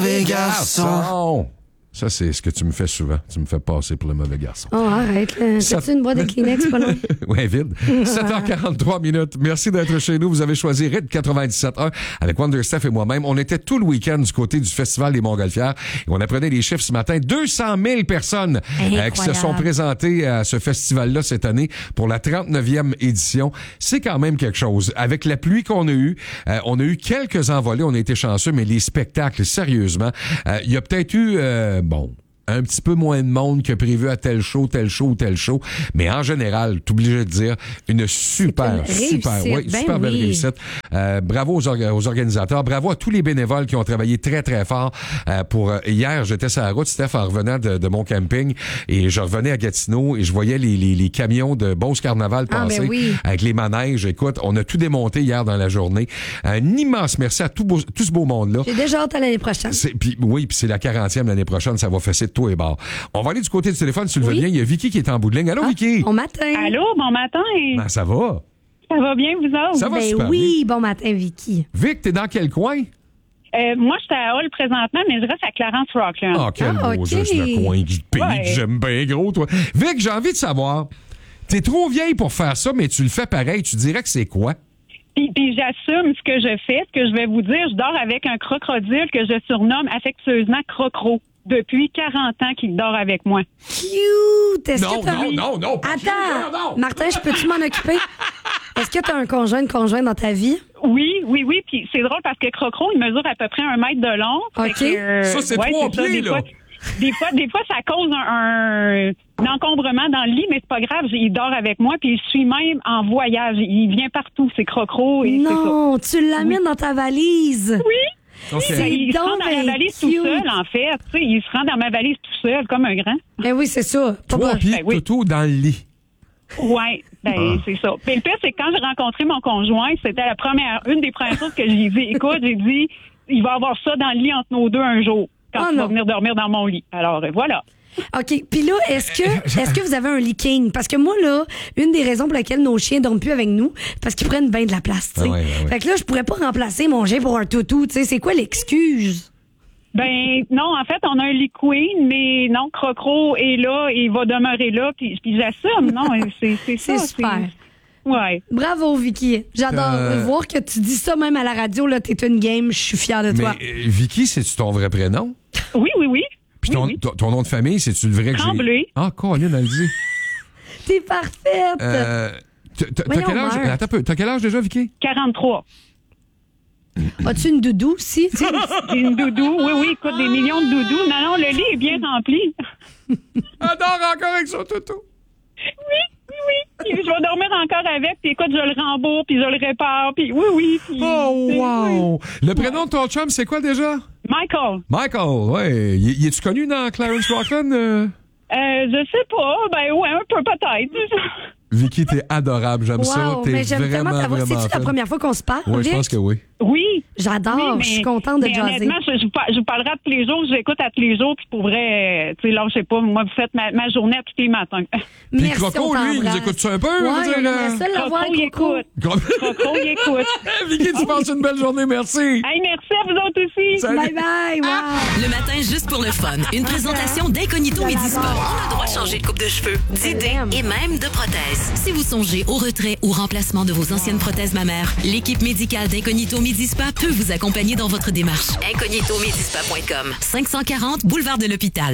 mauvais garçon. Ça, c'est ce que tu me fais souvent. Tu me fais passer pour le mauvais garçon. Oh, arrête, là. T'as-tu une boîte de Kleenex, pas loin? Oui, vide. 7h43 minutes. Merci d'être chez nous. Vous avez choisi RIT 97.1 avec Wonderstuff et moi-même. On était tout le week-end du côté du Festival des Montgolfières et on apprenait les chiffres ce matin. 200 000 personnes qui se sont présentées à ce festival-là cette année pour la 39e édition. C'est quand même quelque chose. Avec la pluie qu'on a eue, on a eu quelques envolées. On a été chanceux, mais les spectacles, sérieusement, il y a peut-être eu... un petit peu moins de monde que prévu à tel show, mais en général, t'es obligé de dire une super belle réussite. Bravo aux organisateurs, bravo à tous les bénévoles qui ont travaillé très très fort pour hier, j'étais sur la route, Steph, en revenant de mon camping et je revenais à Gatineau et je voyais les camions de Beauce Carnaval passer avec les manèges. Écoute, on a tout démonté hier dans la journée. Un immense merci à tout ce beau monde-là. J'ai déjà hâte à l'année prochaine. Puis c'est la 40e l'année prochaine, ça va fesser de tout et bord. On va aller du côté du téléphone, si tu le veux bien. Il y a Vicky qui est en bout de ligne. Allô, Vicky? Bon matin. Allô, bon matin. Ben, ça va? Ça va bien, vous autres? Ça va super oui, bien. Bon matin, Vicky. Vic, t'es dans quel coin? Moi, je suis à Hall présentement, mais je reste à Clarence-Rockland. Ah, quel beau juste le coin du pays que j'aime bien gros, toi. Vic, j'ai envie de savoir, t'es trop vieille pour faire ça, mais tu le fais pareil. Tu dirais que c'est quoi? Puis j'assume ce que je fais, ce que je vais vous dire. Je dors avec un crocodile que je surnomme affectueusement Crocro. Depuis 40 ans qu'il dort avec moi. Cute! Est-ce non, que t'as... non. Attends, non. Martin, je peux-tu m'en occuper? Est-ce que t'as un conjoint dans ta vie? Oui. Puis c'est drôle parce que Crocro, il mesure à peu près 1 mètre de long. OK. Ça, c'est 3 pieds, là. Des fois, ça cause un encombrement dans le lit, mais c'est pas grave. Il dort avec moi, puis il suit même en voyage. Il vient partout, c'est Crocro. Et non, tu l'amènes dans ta valise. Oui. Okay. Il se rend dans ma valise tout seul, en fait. Tu sais, il se rend dans ma valise tout seul, comme un grand. Ben oui, c'est ça. 3 pieds Toto dans le lit. Oui, c'est ça. Puis le pire, c'est que quand j'ai rencontré mon conjoint, c'était une des premières choses que j'ai dit. Écoute, j'ai dit, il va y avoir ça dans le lit entre nos deux un jour, quand tu vas venir dormir dans mon lit. Alors, voilà. OK. Puis là, est-ce que vous avez un lit king? Parce que moi, là, une des raisons pour lesquelles nos chiens dorment plus avec nous, parce qu'ils prennent bien de la place, tu sais. Fait que là, je pourrais pas remplacer mon chien pour un toutou, tu sais. C'est quoi l'excuse? Ben, non, en fait, on a un lit queen, mais non, Crocro est là, et il va demeurer là, puis j'assume, non, c'est ça. C'est super. Ouais. Bravo, Vicky. J'adore voir que tu dis ça même à la radio, là, t'es une game, je suis fière de toi. Mais Vicky, c'est-tu ton vrai prénom? Oui. Puis ton nom de famille, c'est-tu le vrai que j'ai... Tremblay. Ah, Colin, elle le dit. T'es parfaite. T'as quel âge? Attends un peu. T'as quel âge déjà, Vicky? 43. As-tu une doudou aussi? Une doudou, oui, écoute, des millions de doudous. Non, le lit est bien rempli. Adore encore avec son toutou. Oui. Puis je vais dormir encore avec, puis écoute, je le rembourse, puis je le répare, puis oui. Puis, oh, wow! Le prénom de ton chum, c'est quoi déjà? Michael, ouais. Y es-tu connu dans Clarence Rockland? Je sais pas. Ben ouais, un peu peut-être. Vicky, t'es adorable, j'aime ça. T'es j'aime vraiment, tellement vraiment C'est-tu la première fois qu'on se parle? Oui, je pense que oui. Oui. J'adore, je suis contente de jaser. Honnêtement, je vous parlerai à tous les jours, je l'écoute à tous les jours, puis pour vrai, tu sais, là, je sais pas, moi, vous faites ma journée à tous les matins. Puis Croco, lui, il nous écoute-tu un peu? Ouais, Croco, il écoute. Croco, il écoute. Vicky, tu passes une belle journée, merci. Hey, merci à vous autres aussi. Salut. Bye, wow. Le matin, juste pour le fun. Une présentation d'Incognito Médisport. On a le droit de changer de coupe de cheveux, d'idées et même de prothèses. Si vous songez au retrait ou remplacement de vos anciennes prothèses mammaires, l'équipe médicale d'Incognito Médispa peut vous accompagner dans votre démarche. IncognitoMédispa.com 540 Boulevard de l'Hôpital.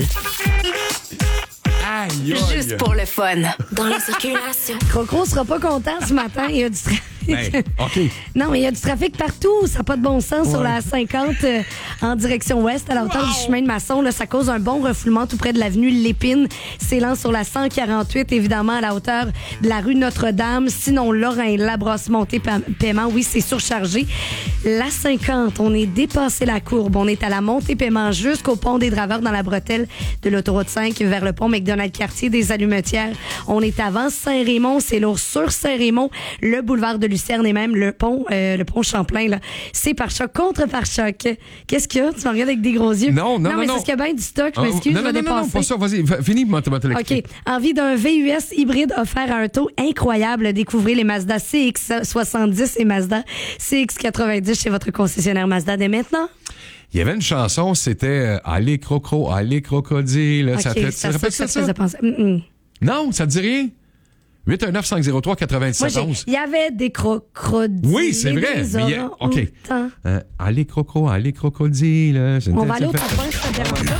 Aïe. Juste pour le fun. Dans la circulation. Croco sera pas content ce matin. Il y a du trafic. OK. Non, mais il y a du trafic partout. Ça n'a pas de bon sens sur la 50 en direction ouest, à la hauteur du chemin de Masson. Là, ça cause un bon refoulement tout près de l'avenue Lépine. S'élance sur la 148, évidemment, à la hauteur de la rue Notre-Dame. Sinon, Lorrain, Labrosse, Montée-Paiement, oui, c'est surchargé. La 50, on est dépassé la courbe. On est à la Montée-Paiement jusqu'au pont des Draveurs dans la bretelle de l'autoroute 5 vers le pont McDonald-Cartier des Allumetières. On est avant Saint-Raymond. C'est lourd sur Saint-Raymond, le boulevard de Lucerne et même le pont Champlain, là. C'est pare-choc contre pare-choc. Qu'est-ce qu'il y a? Tu me regardes avec des gros yeux. Non. Mais c'est ce qu'il y a bien du stock. Je m'excuse, je vais dépasser. Non, pas ça. Vas-y, finis de OK. Envie d'un VUS hybride offert à un taux incroyable. Découvrez les Mazda CX-70 et Mazda CX-90 chez votre concessionnaire Mazda dès maintenant. Il y avait une chanson, c'était Allez croco, allez crocodile. OK, ça te faisait penser. Non, ça te dit rien? 819-503-9711. Il y avait des crocodiles. Oui, c'est vrai. Mais OK. Allez croco, allez crocodile. On va aller au top 1, ça te dérange pas?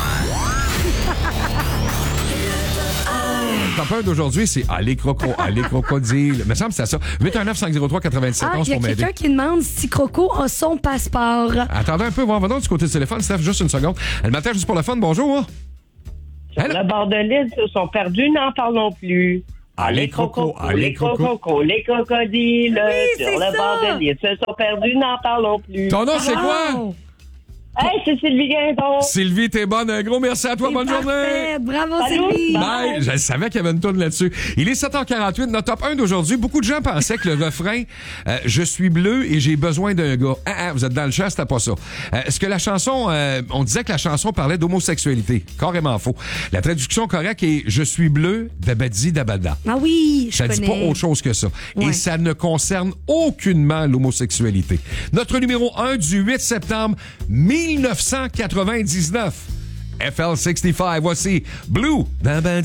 Le top 1 d'aujourd'hui, c'est Allez croco, allez crocodile. Il me semble que c'est ça. 819-503-9711 il y a pour m'aider. quelqu'un qui demande si Croco a son passeport. Attendez un peu, va donc du côté du téléphone. Steph, juste une seconde. Le matin, juste pour le fun, bonjour. Sur le bord de l'île, se sont perdus, n'en parlons plus. Allez croco, allez croco. Les crocodiles, Oui, sur c'est le ça. bord de l'île, se sont perdus, n'en parlons plus. Ton nom, c'est quoi? Wow! Hey, c'est Sylvie Guindon. Sylvie, t'es bonne. Un gros merci à toi. Bonne journée. Parfait. Bravo, Salut. Sylvie. Bye. Je savais qu'il y avait une tourne là-dessus. Il est 7h48. Notre top 1 d'aujourd'hui, beaucoup de gens pensaient que le refrain je suis bleu et j'ai besoin d'un gars. Vous êtes dans le champ, c'était pas ça. Est-ce que la chanson, on disait que la chanson parlait d'homosexualité. Carrément faux. La traduction correcte est je suis bleu, dabadi dabada. Ah oui, je Ça connais. dit pas autre chose que ça. Ouais. Et ça ne concerne aucunement l'homosexualité. Notre numéro 1 du 8 septembre 1999. FL65. Voici Blue dans